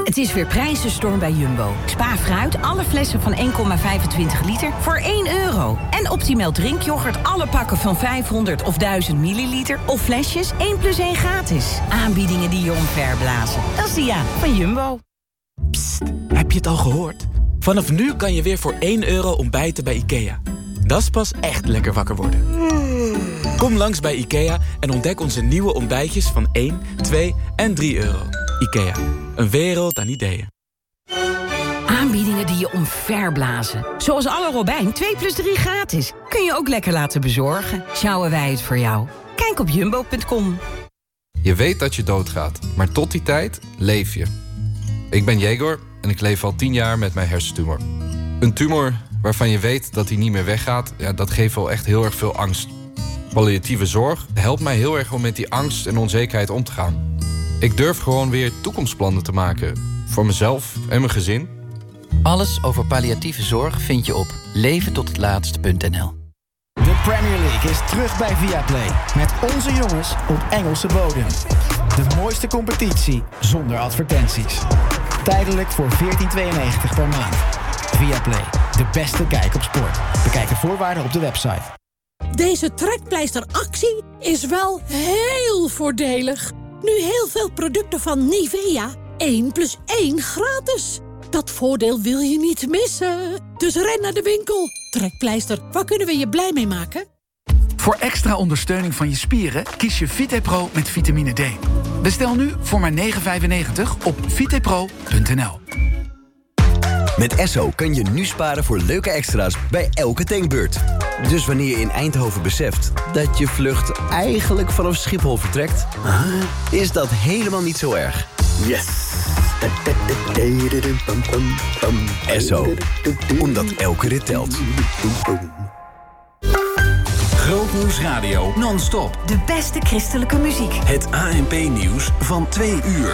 Het is weer prijzenstorm bij Jumbo. Spa fruit, alle flessen van 1,25 liter voor €1. En Optimal drinkyoghurt, alle pakken van 500 of 1000 milliliter... of flesjes 1 + 1 gratis. Aanbiedingen die je omverblazen. Dat is de van Jumbo. Psst, heb je het al gehoord? Vanaf nu kan je weer voor €1 ontbijten bij IKEA. Dat is pas echt lekker wakker worden. Kom langs bij IKEA en ontdek onze nieuwe ontbijtjes van 1, 2 en €3. IKEA, een wereld aan ideeën. Aanbiedingen die je omverblazen. Zoals alle Robijn 2 + 3 gratis. Kun je ook lekker laten bezorgen. Sjouwen wij het voor jou. Kijk op jumbo.com. Je weet dat je doodgaat, maar tot die tijd leef je. Ik ben Jegor en ik leef al 10 jaar met mijn hersentumor. Een tumor waarvan je weet dat hij niet meer weggaat, ja, dat geeft wel echt heel erg veel angst. Palliatieve zorg helpt mij heel erg om met die angst en onzekerheid om te gaan. Ik durf gewoon weer toekomstplannen te maken. Voor mezelf en mijn gezin. Alles over palliatieve zorg vind je op leventothetlaatst.nl. De Premier League is terug bij Viaplay. Met onze jongens op Engelse bodem. De mooiste competitie zonder advertenties. Tijdelijk voor €14,92 per maand. Viaplay, de beste kijk op sport. Bekijk de voorwaarden op de website. Deze trekpleisteractie is wel heel voordelig. Nu heel veel producten van Nivea 1 + 1 gratis. Dat voordeel wil je niet missen. Dus ren naar de winkel. Trekpleister, waar kunnen we je blij mee maken? Voor extra ondersteuning van je spieren kies je VitePro met vitamine D. Bestel nu voor maar €9,95 op vitepro.nl. Met Esso kan je nu sparen voor leuke extra's bij elke tankbeurt. Dus wanneer je in Eindhoven beseft dat je vlucht eigenlijk vanaf Schiphol vertrekt, is dat helemaal niet zo erg. Yes! Esso. Omdat elke rit telt. Grootnieuws Radio non-stop. De beste christelijke muziek. Het ANP-nieuws van 2 uur.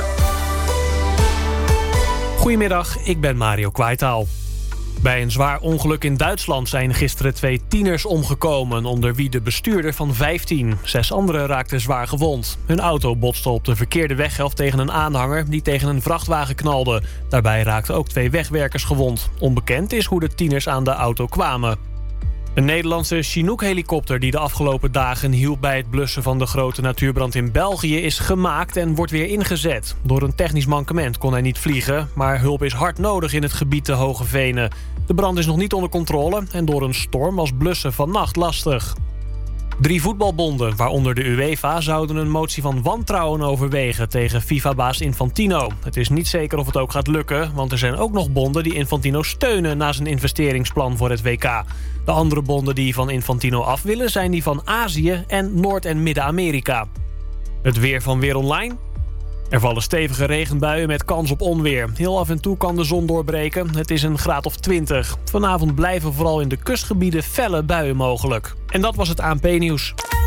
Goedemiddag, ik ben Mario Kwaitaal. Bij een zwaar ongeluk in Duitsland zijn gisteren 2 tieners omgekomen, onder wie de bestuurder van 15. 6 anderen raakten zwaar gewond. Hun auto botste op de verkeerde weghelft tegen een aanhanger die tegen een vrachtwagen knalde. Daarbij raakten ook 2 wegwerkers gewond. Onbekend is hoe de tieners aan de auto kwamen. Een Nederlandse Chinook-helikopter die de afgelopen dagen hielp bij het blussen van de grote natuurbrand in België is gemaakt en wordt weer ingezet. Door een technisch mankement kon hij niet vliegen, maar hulp is hard nodig in het gebied te Hoge Venen. De brand is nog niet onder controle en door een storm was blussen vannacht lastig. 3 voetbalbonden, waaronder de UEFA, zouden een motie van wantrouwen overwegen tegen FIFA-baas Infantino. Het is niet zeker of het ook gaat lukken, want er zijn ook nog bonden die Infantino steunen na zijn investeringsplan voor het WK. De andere bonden die van Infantino af willen zijn die van Azië en Noord- en Midden-Amerika. Het weer van Weer Online. Er vallen stevige regenbuien met kans op onweer. Heel af en toe kan de zon doorbreken. Het is een graad of 20. Vanavond blijven vooral in de kustgebieden felle buien mogelijk. En dat was het ANP-nieuws.